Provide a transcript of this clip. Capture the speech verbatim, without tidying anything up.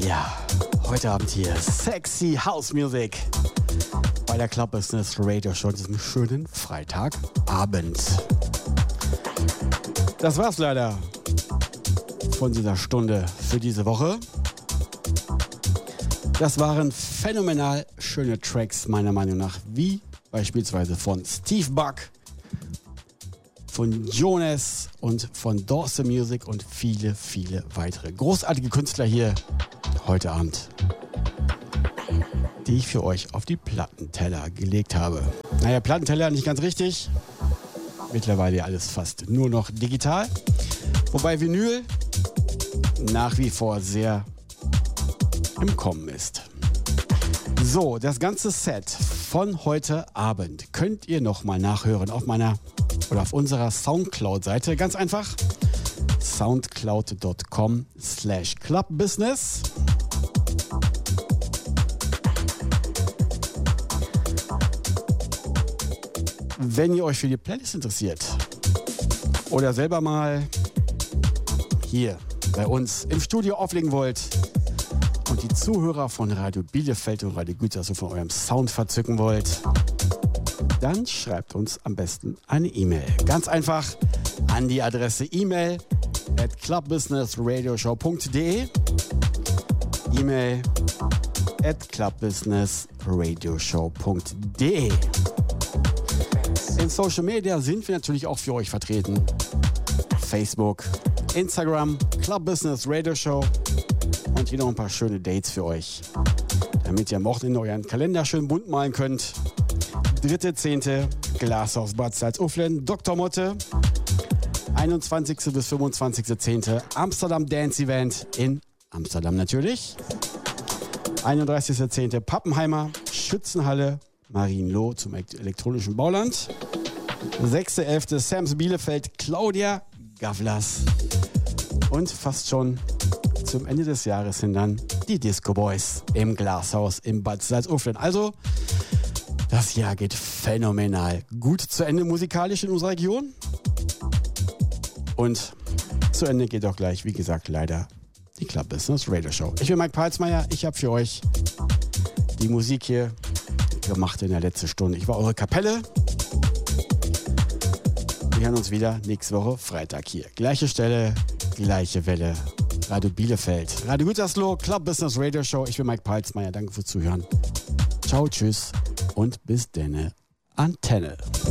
Ja, heute Abend hier Sexy House Music bei der Club Business Radio Show an diesem schönen Freitagabend. Das war's leider von dieser Stunde für diese Woche. Das waren phänomenal schöne Tracks meiner Meinung nach, wie beispielsweise von Steve Buck, von Jonas und von Dawson Music und viele, viele weitere großartige Künstler hier heute Abend, die ich für euch auf die Plattenteller gelegt habe. Naja, Plattenteller nicht ganz richtig. Mittlerweile ja alles fast nur noch digital. Wobei Vinyl nach wie vor sehr im Kommen ist. So, das ganze Set von heute Abend könnt ihr nochmal nachhören auf meiner oder auf unserer Soundcloud-Seite. Ganz einfach soundcloud.com slash clubbusiness. Wenn ihr euch für die Playlist interessiert oder selber mal hier bei uns im Studio auflegen wollt und die Zuhörer von Radio Bielefeld und Radio Gütersloh von eurem Sound verzücken wollt, dann schreibt uns am besten eine E-Mail. Ganz einfach an die Adresse e-mail at clubbusinessradioshow punkt de, E-Mail at clubbusinessradioshow punkt de. In Social Media sind wir natürlich auch für euch vertreten. Facebook, Instagram, Club Business Radio Show und hier noch ein paar schöne Dates für euch, damit ihr am Wochenende euren Kalender schön bunt malen könnt. dritter zehnter Glashaus Bad Salzuflen, Doktor Motte. einundzwanzigster bis fünfundzwanzigster zehnter Amsterdam Dance Event in Amsterdam natürlich. einunddreißigster zehnter Pappenheimer, Schützenhalle, Marienloh zum elektronischen Bauland. sechster elfter Sams Bielefeld, Claudia Gavlas. Und fast schon zum Ende des Jahres hin dann die Disco Boys im Glashaus im Bad Salzuflen. Also, das Jahr geht phänomenal gut zu Ende musikalisch in unserer Region. Und zu Ende geht auch gleich, wie gesagt, leider die Club Business Radio Show. Ich bin Mike Palzmeier. Ich habe für euch die Musik hier gemacht in der letzten Stunde. Ich war eure Kapelle. Wir hören uns wieder nächste Woche Freitag hier. Gleiche Stelle, gleiche Welle. Radio Bielefeld, Radio Gütersloh, Club Business Radio Show. Ich bin Mike Palzmeier. Danke fürs Zuhören. Ciao, tschüss und bis denne. Antenne.